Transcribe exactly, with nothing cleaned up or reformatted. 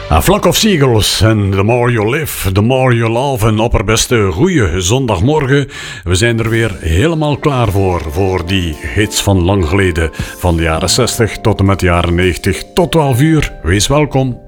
A Flock of Seagulls en The More You Live, The More You Love. Een opperbeste goeie zondagmorgen. We zijn er weer helemaal klaar voor, voor die hits van lang geleden. Van de jaren zestig tot en met de jaren negentig tot twaalf uur. Wees welkom.